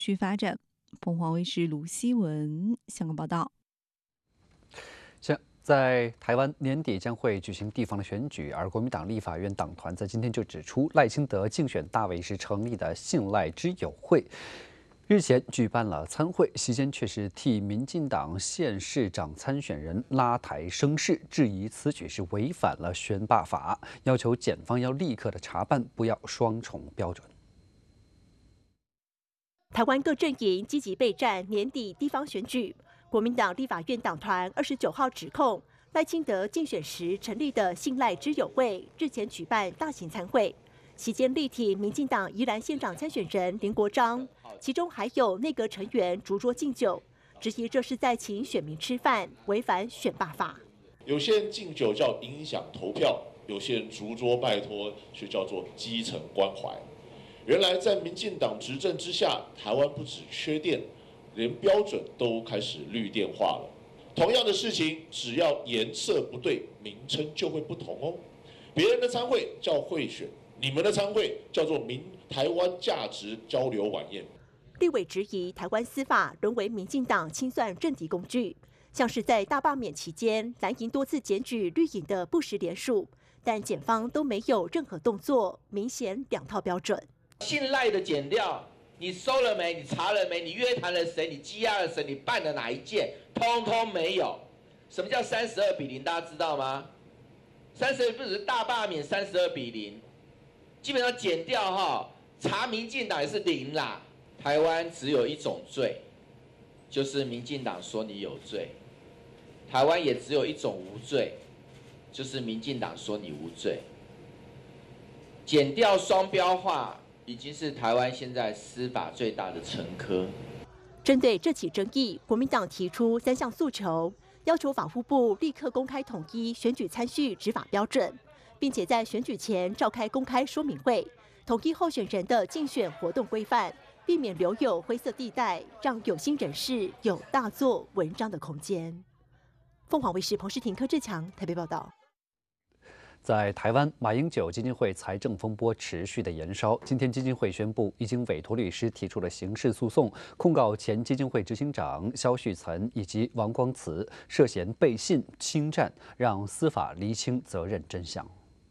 续发展。凤凰卫视卢希文香港报道。 在台湾年底将会举行地方的选举，而国民党立法院党团在今天就指出，赖清德竞选大卫时成立的信赖之友会，日前举办了参会，席间却是替民进党县市长参选人拉台声势，质疑此举是违反了选罢法，要求检方要立刻的查办，不要双重标准。 台湾各阵营积极备战年底地方选举。国民党立法院党团29号指控赖清德竞选时成立的信赖之友会日前举办大型参会，席间力挺民进党宜兰县长参选人林国璋，其中还有内阁成员逐桌敬酒，质疑这是在请选民吃饭，违反选罢法。 有些人敬酒叫影响投票，有些人逐桌拜托却叫做基层关怀。原来在民进党执政之下，台湾不只缺电，连标准都开始绿电化了。同样的事情，只要颜色不对，名称就会不同哦。别人的参会叫贿选，你们的参会叫做台湾价值交流晚宴。 立委质疑台湾司法沦为民进党清算政敌工具，像是在大罢免期间，蓝营多次检举绿营的不实联署，但检方都没有任何动作，明显两套标准。 信赖的检调，你收了没？你查了没？你约谈了谁？你羁押了谁？你办了哪一件？通通没有。什么叫32-0？大家知道吗？32不只是大罢免32-0，基本上检调查民进党也是0啦。台湾只有一种罪，就是民进党说你有罪；台湾也只有一种无罪，就是民进党说你无罪。检调双标化已经是台湾现在司法最大的沉疴。 针对这起争议，国民党提出3项诉求，要求法务部立刻公开统一选举参序执法标准，并且在选举前召开公开说明会，统一候选人的竞选活动规范，避免留有灰色地带，让有心人士有大做文章的空间。凤凰卫视彭世廷、柯志强台北报道。 在台湾，马英九基金会财政风波持续的延烧。今天，基金会宣布已经委托律师提出了刑事诉讼，控告前基金会执行长萧旭岑以及王光慈涉嫌背信、侵占，让司法厘清责任真相。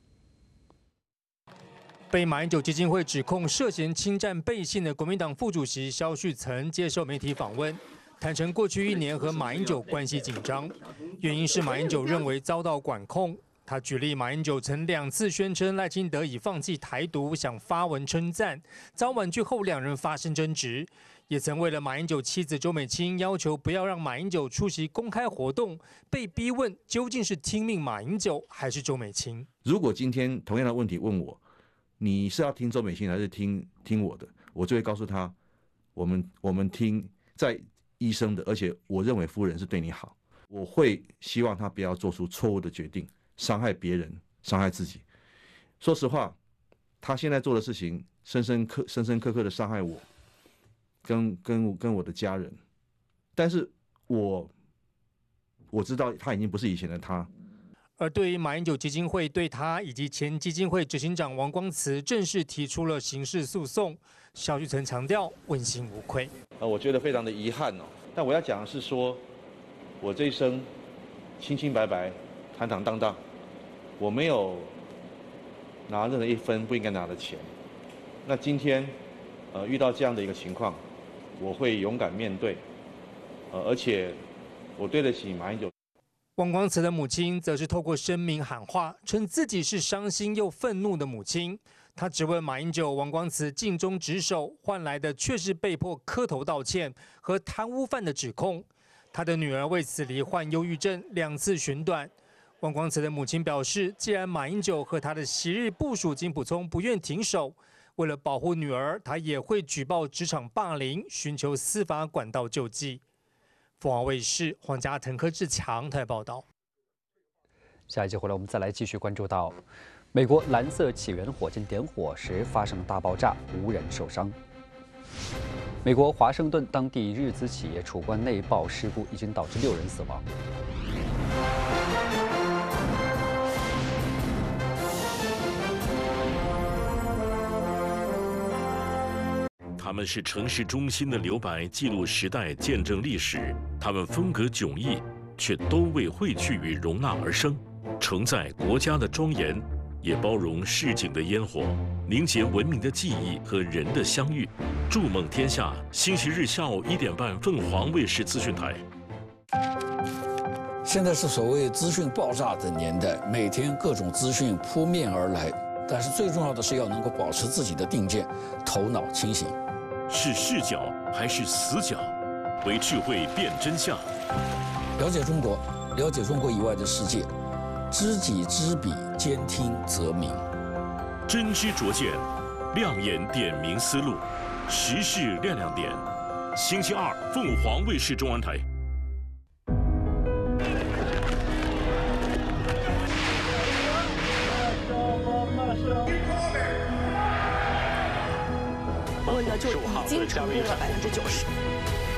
被马英九基金会指控涉嫌侵占背信的国民党副主席萧旭岑接受媒体访问，坦承过去1年和马英九关系紧张，原因是马英九认为遭到管控。他举例，马英九曾2次宣称赖清德已放弃台独，想发文称赞，遭婉拒后2人发生争执，也曾为了马英九妻子周美青要求不要让马英九出席公开活动，被逼问究竟是听命马英九还是周美青。 如果今天同样的问题问我，你是要听周美青还是听我的，我就会告诉他，我们听在医生的，而且我认为夫人是对你好，我会希望他不要做出错误的决定。伤害别人，伤害自己。说实话，他现在做的事情，深深刻刻的伤害我，跟我的家人。但是我知道他已经不是以前的他。 而对于马英九基金会对他以及前基金会执行长王光慈正式提出了刑事诉讼，萧旭岑强调问心无愧。 我觉得非常的遗憾哦。但我要讲的是说，我这一生清清白白、坦坦荡荡。我没有拿任何1分不应该拿的钱，那今天，遇到这样的一个情况，我会勇敢面对，而且我对得起马英九。 王光慈的母亲则是透过声明喊话，称自己是伤心又愤怒的母亲。她质问马英九、王光慈尽忠职守，换来的却是被迫磕头道歉和贪污犯的指控。她的女儿为此罹患忧郁症，2次寻短。王光慈的母亲表示，既然马英九和他的昔日部属金溥聪不愿停手，为了保护女儿，他也会举报职场霸凌，寻求司法管道救济。凤凰卫视黄家腾、柯志强台报道。 下一节回来，我们再来继续关注到，美国蓝色起源火箭点火时发生大爆炸，无人受伤。美国华盛顿当地日资企业储罐内爆事故已经导致6人死亡。 他们是城市中心的留白，记录时代，见证历史。他们风格迥异，却都为汇聚与容纳而生，承载国家的庄严，也包容市井的烟火，凝结文明的记忆和人的相遇。筑梦天下，星期日下午1点半，凤凰卫视资讯台。 现在是所谓资讯爆炸的年代，每天各种资讯扑面而来，但是最重要的是要能够保持自己的定见，头脑清醒。 是视角还是死角？为智慧辨真相。 了解中国，了解中国以外的世界，知己知彼，兼听则明。 真知灼见，亮眼点明思路，时事亮亮点。星期二，凤凰卫视中文台。 问的就已经成功了90%。